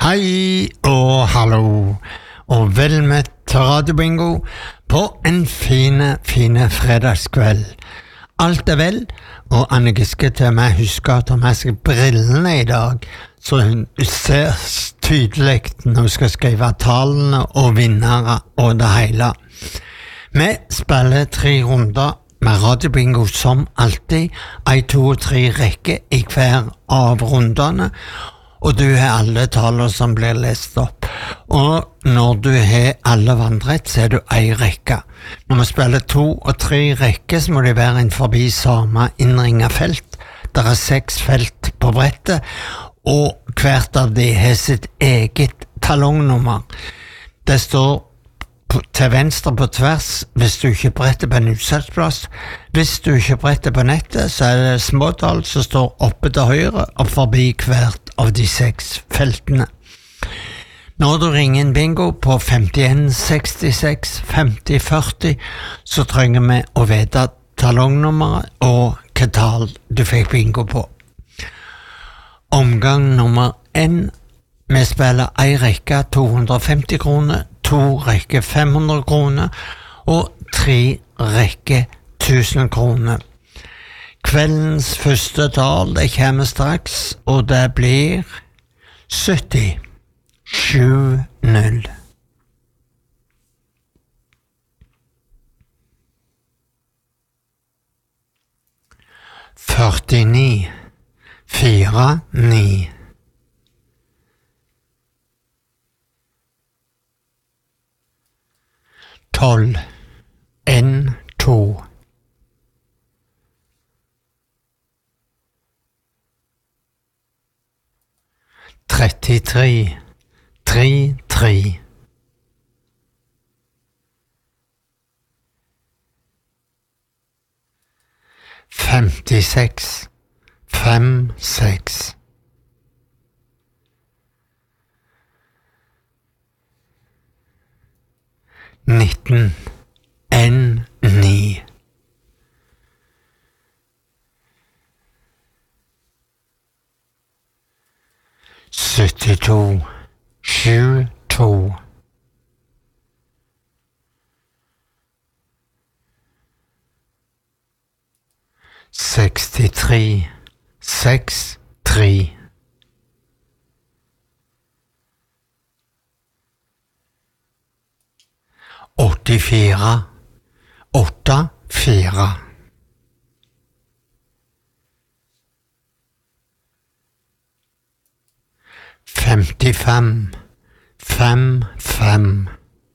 Hei og hallo, og vel møtt til Radio Bingo på en fine fredagskveld. Alt vel, og Anne Giske til meg husker å ta med seg brillene i dag, så hun ser tydelig når hun skal skrive talene og vinnere og det hele. Vi spiller 3 runder med Radio Bingo som alltid, 1, 2 og 3 rekker i hver av rundene, og du har alle taler som blir lest opp. Og når du har alle vandret, så er du en rekke. Når vi spiller 2 og 3 rekker, så må det være en forbi samme innringet felt. Det er 6 felt på brettet, og hvert av de har sitt eget talongnummer. Det står til venstre på tvers hvis du ikke bretter på en utsatsplass. Hvis du ikke bretter på nettet, så er det småtall som står oppe til høyre og forbi hvert av de 6 feltene. Når du ringer en bingo på 51 66 50 40, så trenger vi å vite talongnummeret og hva tall du fikk bingo på. Omgang nummer 1. Vi spiller en rekke 250 kroner, 2 rekke 500 kroner og 3 rekke 1000 kroner. Kveldens første tall, det kommer straks, og det blir 70 7-0. Førtini 4-9. 12 1-2. 33 3-3. 56 5-6. 19 1-9. 72 7-2. 63 6-3. 84 8-4. 55 5-5.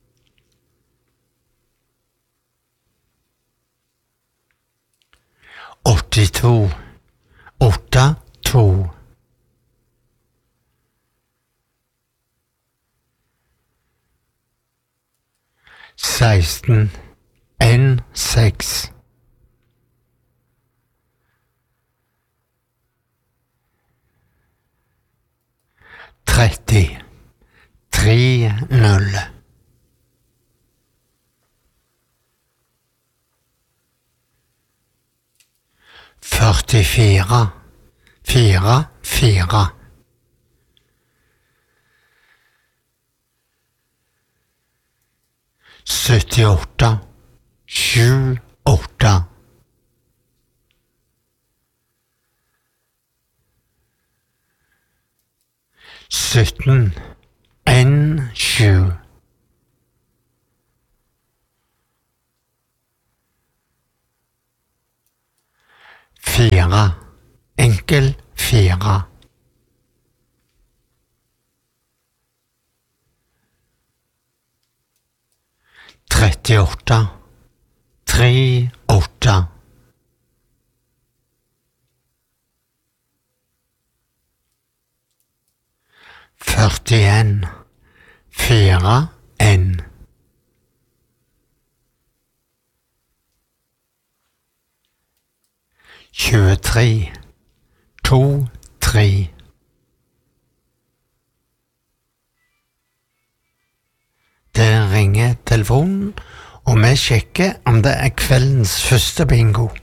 82 8-2. 16 1-6. 30 3-0. 44 4-4. 78 7-8. 17 1-7. 4 enkel 4. 38 3-8. 41 4-1. 23 2-3. 'Det ringer telefonen, og vi sjekker om det er kveldens første bingo'.